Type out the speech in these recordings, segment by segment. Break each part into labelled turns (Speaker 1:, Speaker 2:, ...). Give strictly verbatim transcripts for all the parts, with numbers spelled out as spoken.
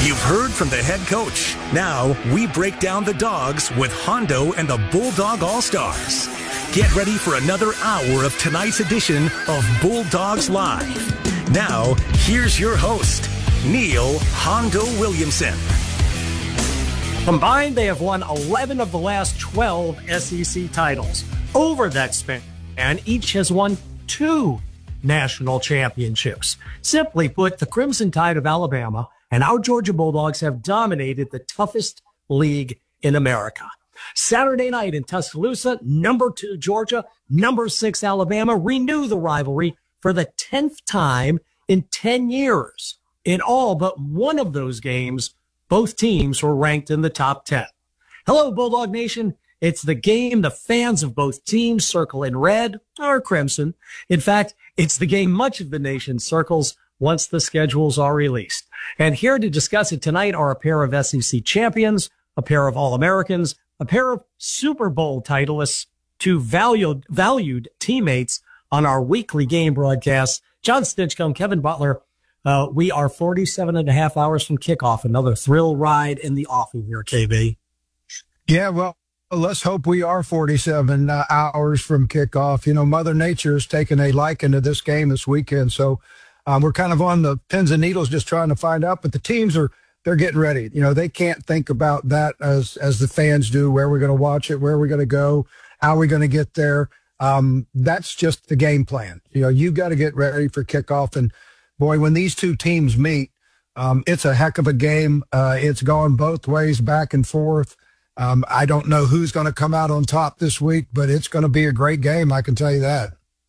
Speaker 1: You've heard from the head coach. Now we break down the dogs with Hondo and the Bulldog All-Stars. Get ready for another hour of tonight's edition of Bulldogs Live. Now, here's your host, Neil Hondo Williamson.
Speaker 2: Combined, they have won eleven of the last twelve S E C titles. Over that span, and each has won two national championships. Simply put, the Crimson Tide of Alabama and our Georgia Bulldogs have dominated the toughest league in America. Saturday night in Tuscaloosa, number two Georgia, number six Alabama renew the rivalry for the tenth time in ten years. In all but one of those games, both teams were ranked in the top ten. Hello, Bulldog Nation. It's the game the fans of both teams circle in red or crimson. In fact, it's the game much of the nation circles once the schedules are released. And here to discuss it tonight are a pair of S E C champions, a pair of All-Americans, a pair of Super Bowl titleists, two valued, valued teammates on our weekly game broadcasts. John Stinchcomb, Kevin Butler. Uh, we are forty-seven and a half hours from kickoff. Another thrill ride in the offing here, K B.
Speaker 3: Yeah, well, let's hope we are forty-seven uh, hours from kickoff. You know, Mother Nature has taken a liking to this game this weekend. So um, we're kind of on the pins and needles just trying to find out. But the teams are, they're getting ready. You know, they can't think about that as, as the fans do, where we're going to watch it, where we're going to go, how we're going to get there. Um, that's just the game plan. You know, you got to get ready for kickoff. And boy, when these two teams meet, um, it's a heck of a game. Uh, it's going both ways, back and forth. Um, I don't know who's going to come out on top this week, but it's going to be a great game. I can tell you that.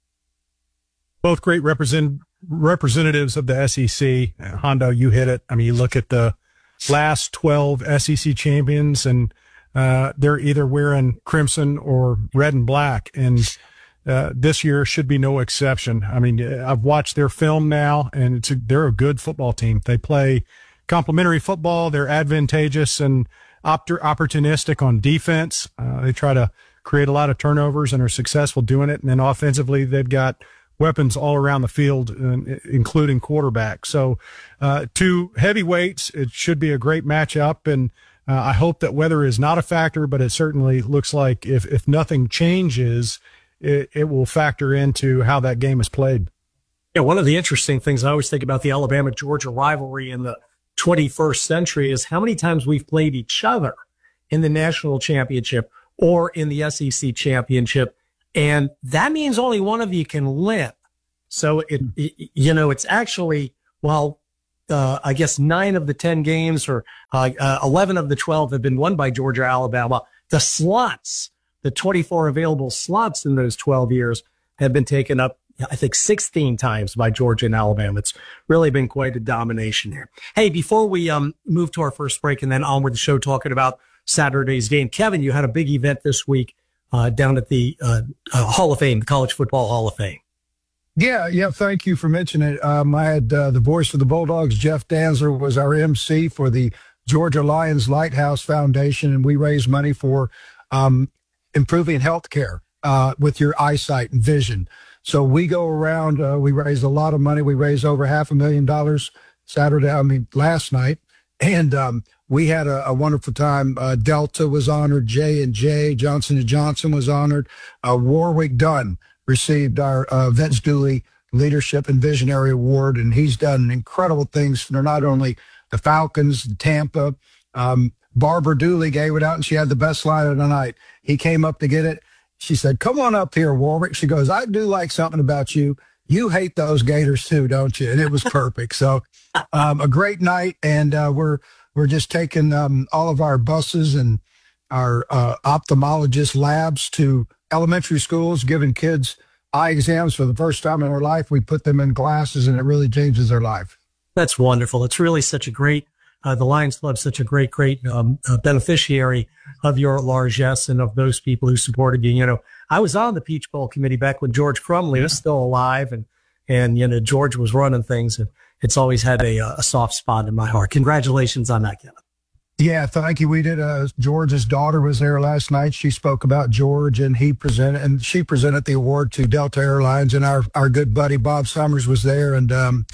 Speaker 4: Both great represent representatives of the S E C. Uh, Hondo, you hit it. I mean, you look at the last twelve S E C champions, and uh, they're either wearing crimson or red and black. And uh, this year should be no exception. I mean, I've watched their film now, and it's a, they're a good football team. They play complementary football. They're advantageous and opportunistic on defense. Uh, they try to create a lot of turnovers and are successful doing it. And then offensively, they've got weapons all around the field, uh, including quarterback. So uh, two heavyweights, it should be a great matchup. And uh, I hope that weather is not a factor, but it certainly looks like if, if nothing changes, it, it will factor into how that game is played.
Speaker 2: Yeah, one of the interesting things I always think about the Alabama-Georgia rivalry in the twenty-first century is how many times we've played each other in the national championship or in the S E C championship. And that means only one of you can limp. So it, it you know, it's actually, well, uh, I guess nine of the ten games or uh, uh, eleven of the twelve have been won by Georgia, Alabama. The slots, the twenty-four available slots in those twelve years have been taken up, I think, sixteen times by Georgia and Alabama. It's really been quite a domination here. Hey, before we um move to our first break and then onward the show talking about Saturday's game, Kevin, you had a big event this week uh down at the uh, uh Hall of Fame, the College Football Hall of Fame.
Speaker 3: Yeah, yeah, thank you for mentioning it. Um, I had uh, the voice of the Bulldogs, Jeff Danzler, was our M C for the Georgia Lions Lighthouse Foundation, and we raised money for um improving health care uh, with your eyesight and vision. So we go around, uh, we raise a lot of money. We raised over half a million dollars Saturday, I mean, last night. And um, we had a, a wonderful time. Uh, Delta was honored. J and J, Johnson and Johnson was honored. Uh, Warwick Dunn received our uh, Vince Dooley Leadership and Visionary Award. And he's done incredible things for not only the Falcons, the Tampa. Um, Barbara Dooley gave it out, and she had the best line of the night. He came up to get it. She said, "Come on up here, Warwick." She goes, "I do like something about you. You hate those Gators too, don't you?" And it was perfect. So um, a great night. And uh, we're we're just taking um, all of our buses and our uh, ophthalmologist labs to elementary schools, giving kids eye exams for the first time in their life. We put them in glasses, and it really changes their life.
Speaker 2: That's wonderful. It's really such a great Uh, the Lions Club, such a great, great um, uh, beneficiary of your largesse and of those people who supported you. You know, I was on the Peach Bowl committee back when George Crumley was still alive, and and you know George was running things, and it's always had a, a soft spot in my heart. Congratulations on that, Kevin.
Speaker 3: Yeah, thank you. We did. Uh, George's daughter was there last night. She spoke about George, and he presented, and she presented the award to Delta Airlines, and our our good buddy Bob Summers was there, and um,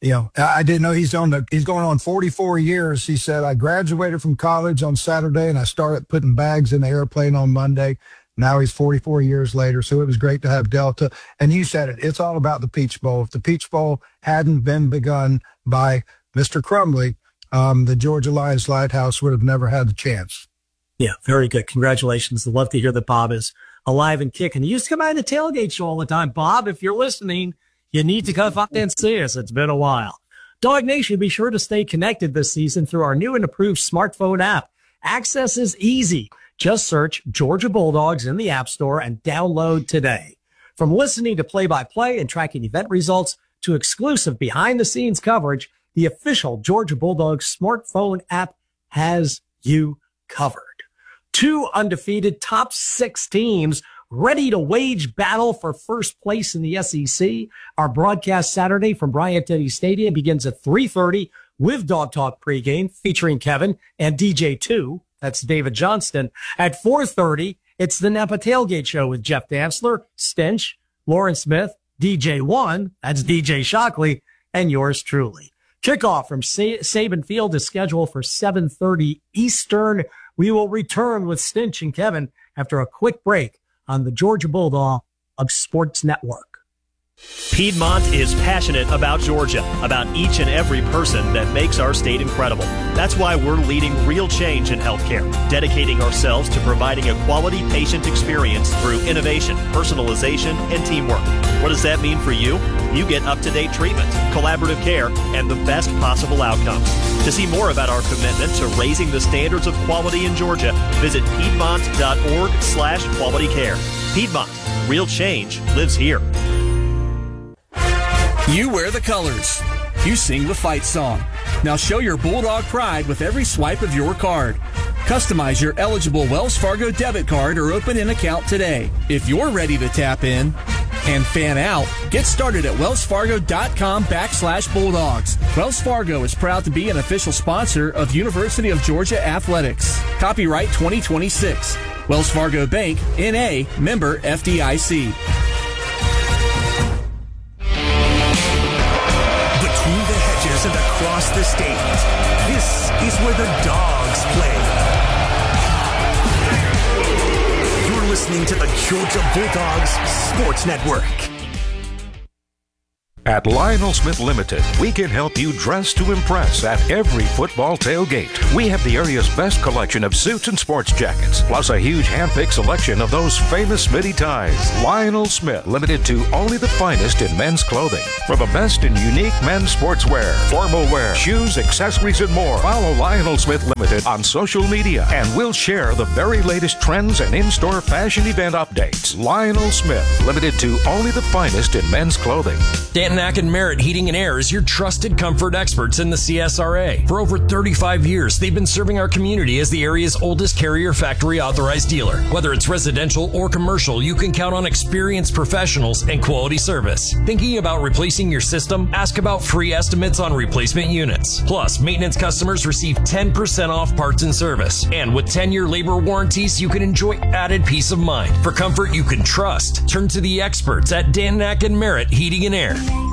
Speaker 3: you know, I didn't know he's on the, he's going on forty-four years. He said, I graduated from college on Saturday and I started putting bags in the airplane on Monday. Now he's forty-four years later. So it was great to have Delta. And you said it, it's all about the Peach Bowl. If the Peach Bowl hadn't been begun by Mister Crumbley, um, the Georgia Lions Lighthouse would have never had the chance.
Speaker 2: Yeah, very good. Congratulations. I'd love to hear that Bob is alive and kicking. He used to come by the tailgate show all the time. Bob, if you're listening, you need to come up and see us. It's been a while. Dog Nation, be sure to stay connected this season through our new and improved smartphone app. Access is easy. Just search Georgia Bulldogs in the App Store and download today. From listening to play-by-play and tracking event results to exclusive behind-the-scenes coverage, the official Georgia Bulldogs smartphone app has you covered. Two undefeated top six teams ready to wage battle for first place in the S E C. Our broadcast Saturday from Bryant-Denny Stadium begins at three thirty with Dog Talk pregame featuring Kevin and D J two. That's David Johnston. At four thirty, it's the Napa Tailgate Show with Jeff Dantzler, Stench, Lauren Smith, D J one. That's D J Shockley, and yours truly. Kickoff from Sa- Saban Field is scheduled for seven thirty Eastern. We will return with Stench and Kevin after a quick break on the Georgia Bulldog Sports Network.
Speaker 5: Piedmont is passionate about Georgia, about each and every person that makes our state incredible. That's why we're leading real change in healthcare, dedicating ourselves to providing a quality patient experience through innovation, personalization, and teamwork. What does that mean for you? You get up-to-date treatment, collaborative care, and the best possible outcomes. To see more about our commitment to raising the standards of quality in Georgia, visit piedmont.org slash quality care. Piedmont, real change lives here.
Speaker 6: You wear the colors. You sing the fight song. Now show your Bulldog pride with every swipe of your card. Customize your eligible Wells Fargo debit card or open an account today. If you're ready to tap in and fan out, get started at wellsfargo.com backslash Bulldogs. Wells Fargo is proud to be an official sponsor of University of Georgia Athletics. Copyright twenty twenty-six. Wells Fargo Bank, N A, member F D I C.
Speaker 1: And across the state, this is where the dogs play. You're listening to the Georgia Bulldogs Sports Network.
Speaker 7: At Lionel Smith Limited, we can help you dress to impress at every football tailgate. We have the area's best collection of suits and sports jackets, plus a huge hand-picked selection of those famous Smitty ties. Lionel Smith Limited to only the finest in men's clothing. For the best in unique men's sportswear, formal wear, shoes, accessories, and more, follow Lionel Smith Limited on social media, and we'll share the very latest trends and in-store fashion event updates. Lionel Smith Limited to only the finest in men's clothing.
Speaker 8: Dan Nack and Merritt Heating and Air is your trusted comfort experts in the C S R A. For over thirty-five years, they've been serving our community as the area's oldest Carrier factory authorized dealer. Whether it's residential or commercial, you can count on experienced professionals and quality service. Thinking about replacing your system? Ask about free estimates on replacement units. Plus, maintenance customers receive ten percent off parts and service. And with ten-year labor warranties, you can enjoy added peace of mind. For comfort you can trust, turn to the experts at Dan Nack and Merritt Heating and Air.